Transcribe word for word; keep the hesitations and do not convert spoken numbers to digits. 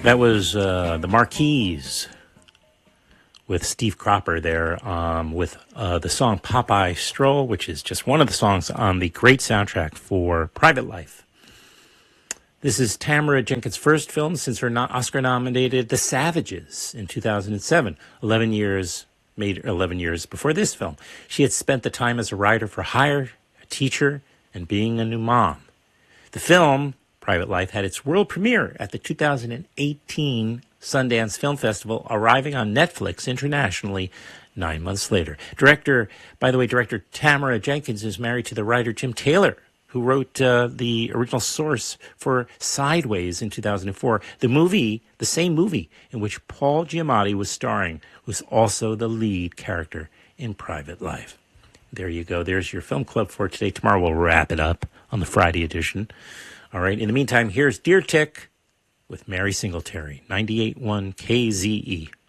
That was uh, the Marquis with Steve Cropper there um, with uh, the song Popeye Stroll, which is just one of the songs on the great soundtrack for Private Life. This is Tamara Jenkins' first film since her Oscar-nominated The Savages in two thousand seven, eleven years, made eleven years before this film. She had spent the time as a writer for hire, a teacher, and being a new mom. The film, Private Life, had its world premiere at the two thousand eighteen Sundance Film Festival, arriving on Netflix internationally nine months later. Director, by the way, director Tamara Jenkins is married to the writer Jim Taylor, who wrote uh, the original source for Sideways in two thousand four. The movie, the same movie in which Paul Giamatti was starring, was also the lead character in Private Life. There you go. There's your film club for today. Tomorrow we'll wrap it up on the Friday edition. All right. In the meantime, here's Deer Tick with Mary Singletary, ninety-eight point one K Z E.